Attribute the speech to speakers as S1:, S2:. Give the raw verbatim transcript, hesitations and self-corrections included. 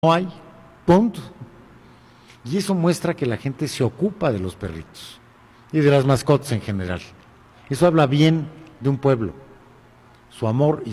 S1: no hay, punto. Y eso muestra que la gente se ocupa de los perritos y de las mascotas en general. Eso habla bien de un pueblo, su amor y